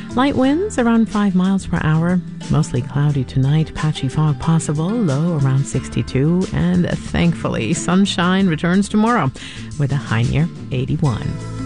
Light winds around 5 miles per hour. Mostly cloudy tonight. Patchy fog possible. Low around 62. And thankfully, sunshine returns tomorrow with a high near 81.